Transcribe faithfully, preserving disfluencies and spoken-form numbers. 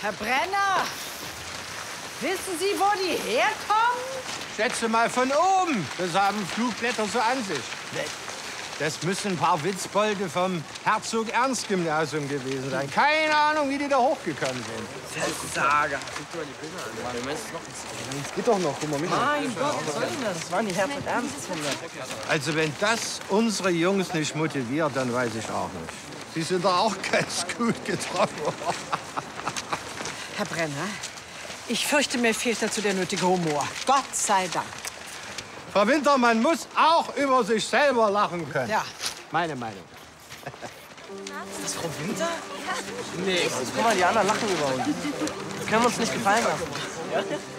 Herr Brenner, wissen Sie, wo die herkommen? Schätze mal von oben. Das haben Flugblätter so an sich. Das müssen ein paar Witzbolde vom Herzog-Ernst-Gymnasium gewesen sein. Keine Ahnung, wie die da hochgekommen sind. Versager. Guck dir mal die Bilder an. Du meinst noch nicht. Das geht doch noch. Guck mal mit. Mein Gott, was soll denn das? Das waren die Herzog-Ernst-Kinder. Also wenn das unsere Jungs nicht motiviert, dann weiß ich auch nicht. Sie sind da auch ganz gut getroffen. Herr Brenner, ich fürchte, mir fehlt dazu der nötige Humor. Gott sei Dank. Frau Winter, man muss auch über sich selber lachen können. Ja. Meine Meinung. Ist das Frau Winter? Nee. Guck mal, die anderen lachen über uns. Das können wir uns nicht gefallen lassen.